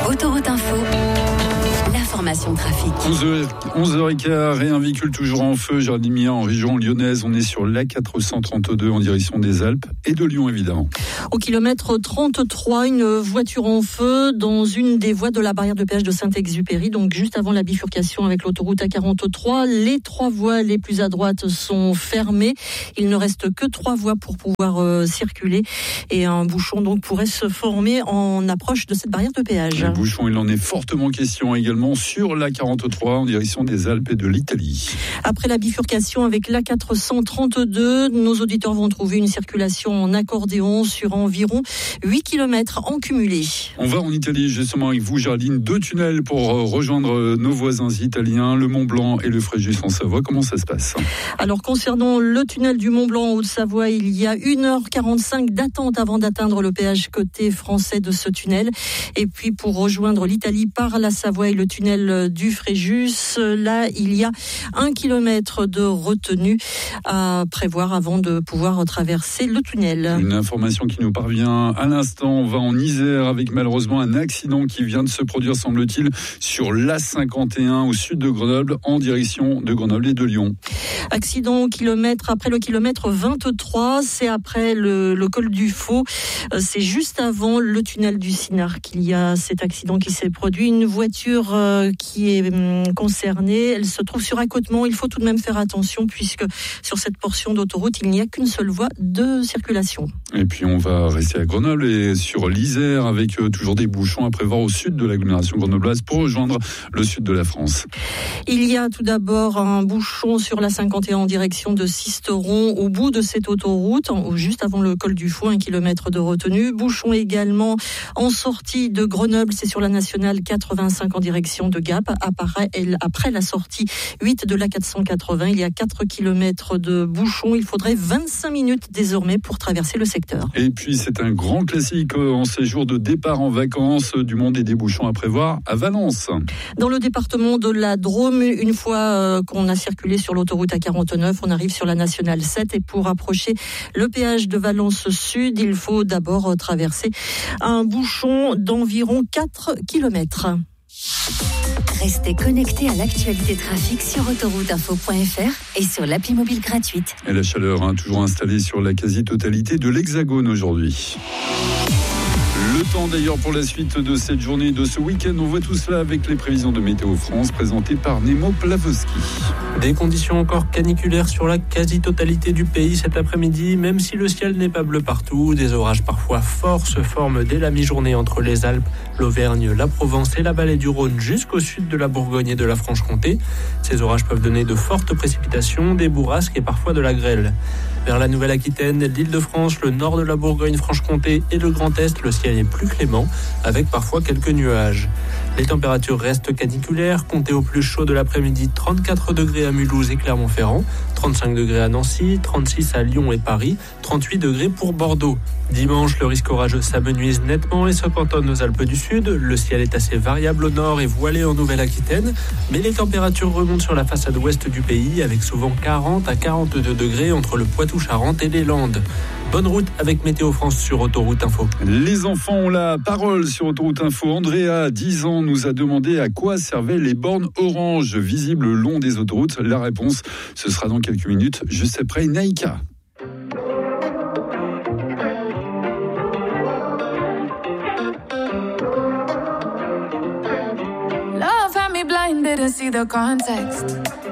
Autoroute Info, l'information trafic. 11h15 et un véhicule toujours en feu, Jardim-Mia en région lyonnaise. On est sur l'A432 en direction des Alpes et de Lyon évidemment. Au kilomètre 33, une voiture en feu dans une des voies de la barrière de péage de Saint-Exupéry, donc juste avant la bifurcation avec l'autoroute A43. Les 3 voies les plus à droite sont fermées. Il ne reste que 3 voies pour pouvoir circuler et un bouchon donc pourrait se former en approche de cette barrière de péage. Le bouchon, il en est fortement question également sur l'A43 en direction des Alpes et de l'Italie. Après la bifurcation avec l'A432, nos auditeurs vont trouver une circulation en accordéon sur environ 8 km en cumulé. On va en Italie justement avec vous, Géraldine. 2 tunnels pour rejoindre nos voisins italiens, le Mont Blanc et le Fréjus en Savoie. Comment ça se passe ? Alors concernant le tunnel du Mont Blanc en Haute-Savoie, il y a 1h45 d'attente avant d'atteindre le péage côté français de ce tunnel. Et puis pour rejoindre l'Italie par la Savoie et le tunnel du Fréjus, là il y a 1 kilomètre de retenue à prévoir avant de pouvoir traverser le tunnel. Une information qui nous parvient à l'instant. On va en Isère avec malheureusement un accident qui vient de se produire, semble-t-il, sur l'A51 au sud de Grenoble en direction de Grenoble et de Lyon. Accident au kilomètre, après le kilomètre 23, c'est après le col du Faux, c'est juste avant le tunnel du Sinard qu'il y a cet accident qui s'est produit. Une voiture qui est concernée, elle se trouve sur accotement. Il faut tout de même faire attention puisque sur cette portion d'autoroute, il n'y a qu'une seule voie de circulation. Et puis on va rester à Grenoble et sur l'Isère avec toujours des bouchons à prévoir au sud de l'agglomération grenobloise pour rejoindre le sud de la France. Il y a tout d'abord un bouchon sur la 51 en direction de Sisteron au bout de cette autoroute, juste avant le col du Faux, 1 kilomètre de retenue. Bouchon également en sortie de Grenoble, c'est sur la nationale 85 en direction de Gap. Après la sortie 8 de la 480, il y a 4 kilomètres de bouchon. Il faudrait 25 minutes désormais pour traverser le secteur. Et puis c'est un grand classique en ces jours de départ en vacances du monde et des bouchons à prévoir à Valence. Dans le département de la Drôme, une fois qu'on a circulé sur l'autoroute A49, on arrive sur la nationale 7 et pour approcher le péage de Valence Sud, il faut d'abord traverser un bouchon d'environ 4 kilomètres. Restez connectés à l'actualité trafic sur autorouteinfo.fr et sur l'appli mobile gratuite. Et la chaleur, toujours installée sur la quasi-totalité de l'Hexagone aujourd'hui. Le temps d'ailleurs pour la suite de cette journée, de ce week-end. On voit tout cela avec les prévisions de Météo France présentées par Nemo Plavosky. Des conditions encore caniculaires sur la quasi-totalité du pays cet après-midi, même si le ciel n'est pas bleu partout. Des orages parfois forts se forment dès la mi-journée entre les Alpes, l'Auvergne, la Provence et la vallée du Rhône jusqu'au sud de la Bourgogne et de la Franche-Comté. Ces orages peuvent donner de fortes précipitations, des bourrasques et parfois de la grêle. Vers la Nouvelle-Aquitaine, l'Île-de-France, le nord de la Bourgogne-Franche-Comté et le Grand Est, le ciel est plus clément, avec parfois quelques nuages. Les températures restent caniculaires, comptez au plus chaud de l'après-midi 34 degrés à Mulhouse et Clermont-Ferrand, 35 degrés à Nancy, 36 à Lyon et Paris, 38 degrés pour Bordeaux. Dimanche, le risque orageux s'amenuise nettement et se cantonne aux Alpes du Sud. Le ciel est assez variable au nord et voilé en Nouvelle-Aquitaine, mais les températures remontent sur la façade ouest du pays avec souvent 40 à 42 degrés entre le Poitou-Charentes et les Landes. Bonne route avec Météo France sur Autoroute Info. Les enfants ont la parole sur Autoroute Info. Andrea, 10 ans, nous a demandé à quoi servaient les bornes orange visibles le long des autoroutes. La réponse, ce sera dans quelques minutes, juste après Naïka. Love had me blind, didn't see the context.